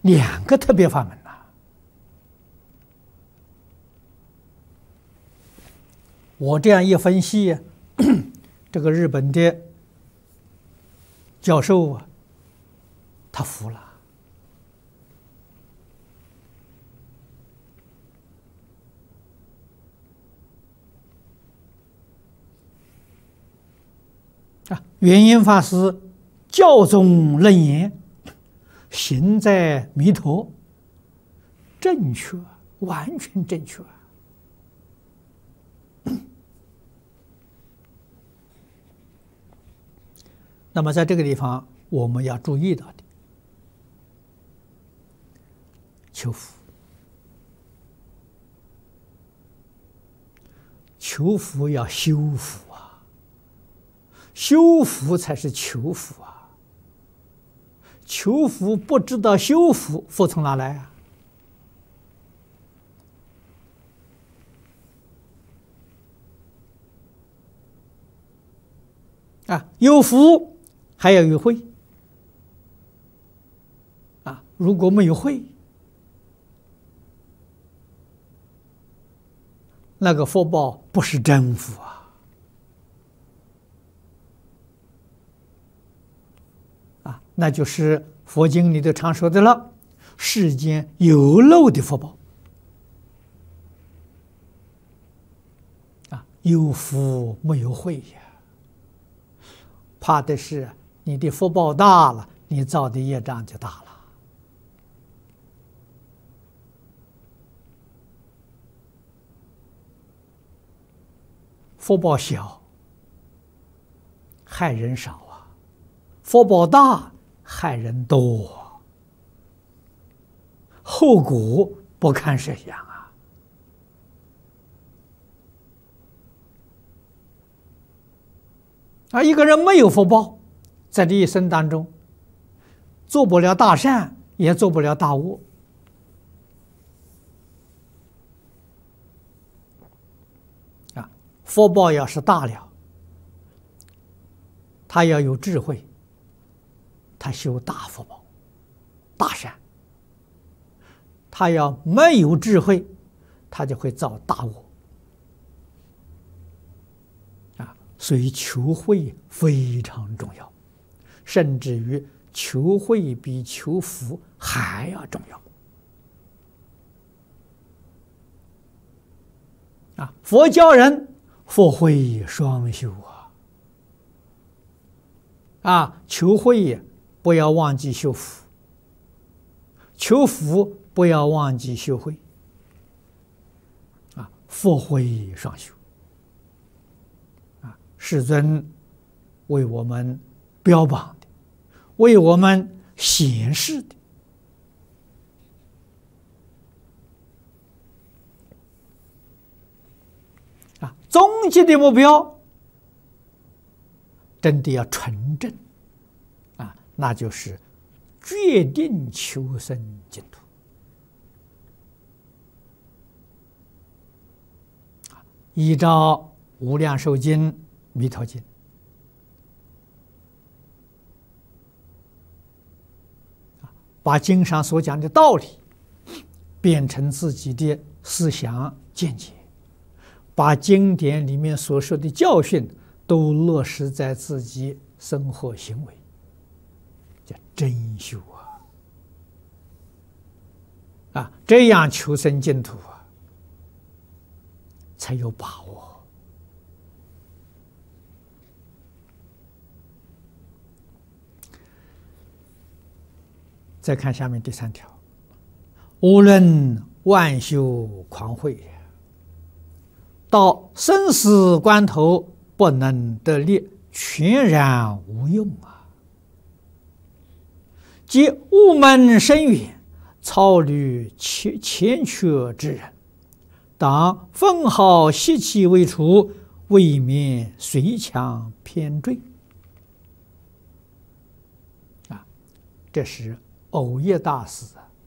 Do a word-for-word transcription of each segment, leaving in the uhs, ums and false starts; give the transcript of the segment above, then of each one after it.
两个特别法门呐、啊。我这样一分析，这个日本的教授啊，他服了。啊，圆瑛法师教中楞严，行在弥陀，正确，完全正确。那么在这个地方，我们要注意到的，求福，求福要修福啊，修福才是求福啊。求福不知道修福，福从哪来啊？啊，有福。还要有慧啊！如果没有慧，那个福报不是真福啊！啊，那就是佛经里头常说的了：世间有漏的福报啊，有福没有慧呀，怕的是。你的福报大了，你造的业障就大了。福报小，害人少啊；福报大，害人多，后果不堪设想啊！啊，一个人没有福报。在这一生当中，做不了大善，也做不了大恶。啊，福报要是大了，他要有智慧，他修大福报、大善；他要没有智慧，他就会造大恶。啊，所以求慧非常重要。甚至于求慧比求福还要重要啊！佛教人福慧双修啊！啊，求慧不要忘记修福，求福不要忘记修慧啊！福慧双修啊！世尊为我们标榜的，为我们显示的啊，终极的目标真的要纯正啊，那就是决定求生净土。依照《无量寿经》《弥陀经》，把经上所讲的道理变成自己的思想见解，把经典里面所说的教训都落实在自己生活行为，叫真修啊！啊，这样求生净土啊，才有把握。再看下面第三条，无论万修狂慧，到生死关头不能得力，全然无用啊！即悟门深远、操虑欠欠缺之人，当分毫习气未除，未免随强偏坠啊！这是藕益大师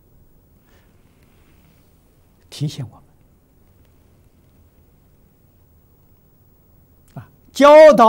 提醒我们啊，教导